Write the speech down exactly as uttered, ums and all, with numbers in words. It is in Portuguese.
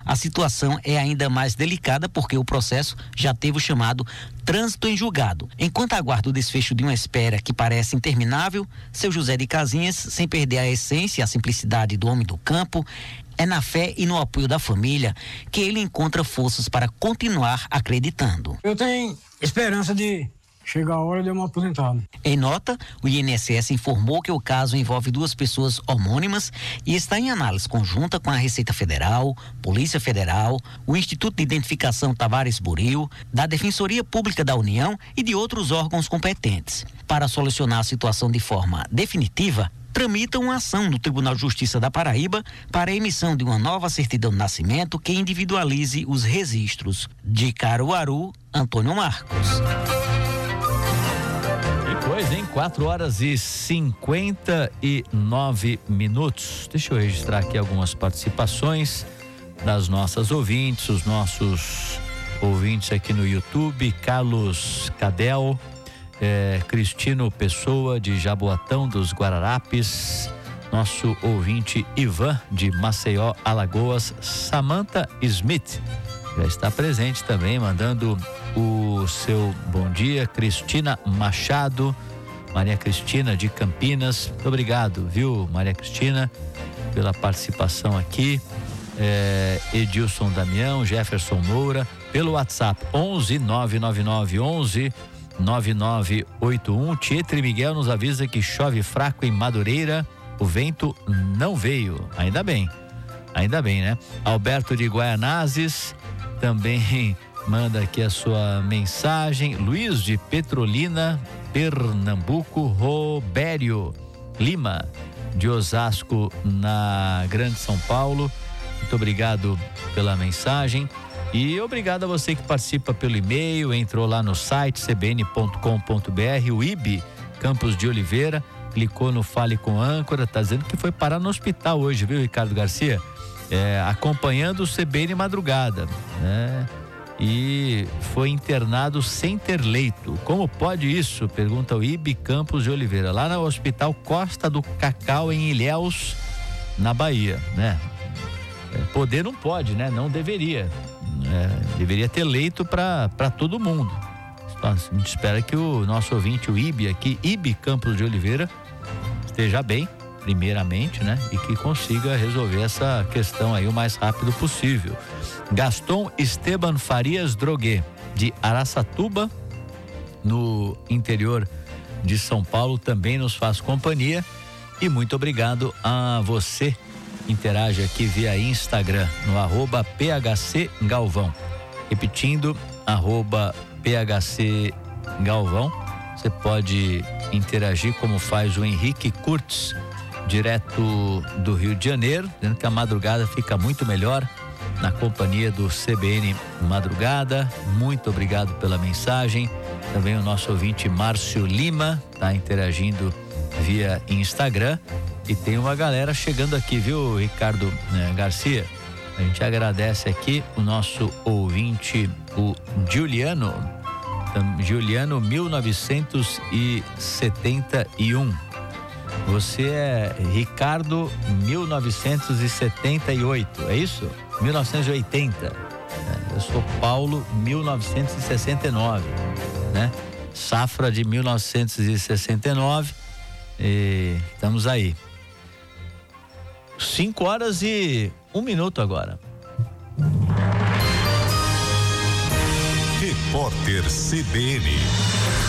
a situação é ainda mais delicada porque o processo já teve o chamado trânsito em julgado. Enquanto aguarda o desfecho de uma espera que parece interminável, seu José de Casinhas, sem perder a essência e a simplicidade do homem do campo, é na fé e no apoio da família que ele encontra forças para continuar acreditando. Eu tenho esperança de chegar a hora de eu me aposentar. Em nota, o I N S S informou que o caso envolve duas pessoas homônimas e está em análise conjunta com a Receita Federal, Polícia Federal, o Instituto de Identificação Tavares Buril, da Defensoria Pública da União e de outros órgãos competentes. Para solucionar a situação de forma definitiva, tramita uma ação no Tribunal de Justiça da Paraíba para a emissão de uma nova certidão de nascimento que individualize os registros. De Caruaru, Antônio Marcos. Pois, em quatro horas e cinquenta e nove minutos. Deixa eu registrar aqui algumas participações das nossas ouvintes, os nossos ouvintes aqui no YouTube. Carlos Cadel, eh, Cristino Pessoa de Jaboatão dos Guararapes, nosso ouvinte Ivan de Maceió, Alagoas, Samantha Smith já está presente também, mandando o seu bom dia. Cristina Machado, Maria Cristina de Campinas, muito obrigado, viu, Maria Cristina, pela participação aqui. É, Edilson Damião, Jefferson Moura, pelo WhatsApp onze nove nove nove onze nove nove oito um. Tietre Miguel nos avisa que chove fraco em Madureira, o vento não veio, ainda bem, ainda bem, né? Alberto de Guaianazes também manda aqui a sua mensagem. Luiz de Petrolina, Pernambuco. Robério Lima de Osasco, na Grande São Paulo, muito obrigado pela mensagem e obrigado a você que participa pelo e-mail, entrou lá no site c b n ponto com ponto b r. O I B Campos de Oliveira clicou no Fale com Âncora, tá dizendo que foi parar no hospital hoje, viu, Ricardo Garcia? É, acompanhando o C B N Madrugada, né? E foi internado sem ter leito. Como pode isso? Pergunta o I B Campos de Oliveira, lá no Hospital Costa do Cacau, em Ilhéus, na Bahia, né? É, poder não pode, né? Não deveria. É, deveria ter leito para todo mundo. A gente espera que o nosso ouvinte, o I B aqui, I B Campos de Oliveira, esteja bem, primeiramente, né? E que consiga resolver essa questão aí o mais rápido possível. Gaston Esteban Farias Droguet, de Araçatuba, no interior de São Paulo, também nos faz companhia. E muito obrigado a você que interage aqui via Instagram, no arroba P H C Galvão. Repetindo, arroba P H C Galvão. Você pode interagir como faz o Henrique Kurtz, direto do Rio de Janeiro, dizendo que a madrugada fica muito melhor na companhia do C B N Madrugada. Muito obrigado pela mensagem. Também o nosso ouvinte Márcio Lima está interagindo via Instagram. E tem uma galera chegando aqui, viu, Ricardo, né, Garcia? A gente agradece aqui o nosso ouvinte, o Juliano, Juliano mil novecentos e setenta e um. Você é Ricardo mil novecentos e setenta e oito, é isso? mil novecentos e oitenta. Eu sou Paulo mil novecentos e sessenta e nove, né? Safra de mil novecentos e sessenta e nove. E estamos aí. Cinco horas e um minuto agora. Repórter C B N.